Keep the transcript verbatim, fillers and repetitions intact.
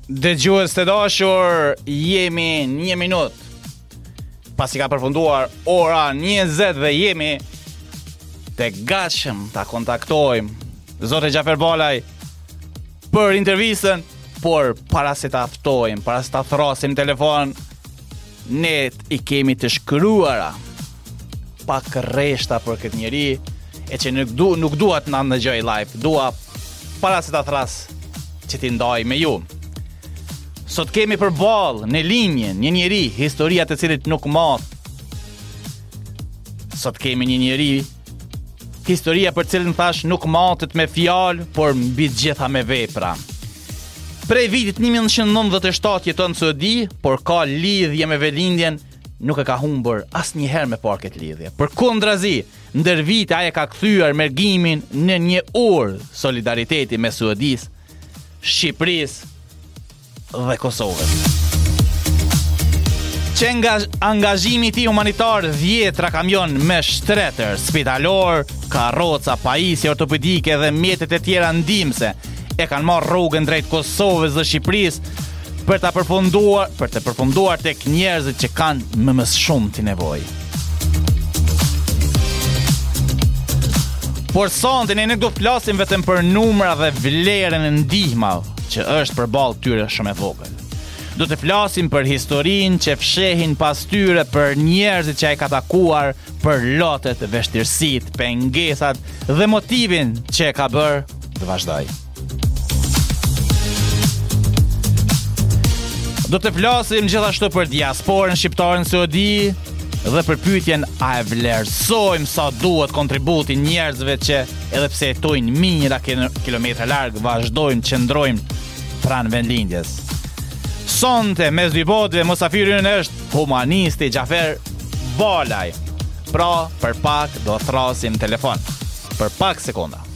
Dëgjues të dashur, jemi një minut pasi ka përfunduar ora njëzet dhe jemi të gatshëm ta kontaktojmë zotin Gjafer Balaj për intervistën, por para se ta ftojmë, para se ta thrasim telefon, ne i kemi të shkruara pak rreshta për këtë njeri, e që nuk, du, nuk dua të na ndëgjoj live, dua para se ta thras që ti ndaj me ju. Sot kemi përballë në linje një njeri, historia të cilit nuk mat. Sot kemi një njeri, historia për cilën thash nuk matet me fjalë, por mbi të gjitha me vepra. Prej vitit një mijë nëntëqind e nëntëdhjetë e shtatë jeton në Saudi, por ka lidhje me velindjen, nuk e ka humbur asnjëherë me parë këtë lidhje. Përkundrazi, ndër vite ai e ka kthyer mergimin në një urë solidariteti me Saudisë, Shqipërisë dhe Kosovës. Që nga angazhimi ti humanitar dhjetra kamion me shtretër, spitalor, karroca, pajisje ortopedike dhe mjetet e tjera ndihmëse e kanë marrë rrugën drejt Kosovës dhe Shqipërisë për ta përfunduar, për të përfunduar tek njerëzit që kanë më më shumë ti nevojë. Por sonte ne nuk do të flasim vetëm për numra dhe vlerën e ndihmave që është përballë tyre shumë e vogël. Do të flasim për historinë që fshehin pas tyre, për njerëzit që ai ka takuar, për lotet, vështirësitë, pengesat dhe motivin që e ka bërë të vazhdoj. Do të flasim gjithashtu për diasporën shqiptare në Saudi dhe për pyetjen a e vlerësojmë sa duhet kontributi njerëzve që edhe pse jetojnë mijëra kilometra larg vazhdojnë të qëndrojnë pranë vendlindjes. Sonte mes dy botëve mosafirin është humanisti Gjafer Balaj. Pra, për pak do thrasim telefon. Për pak sekonda.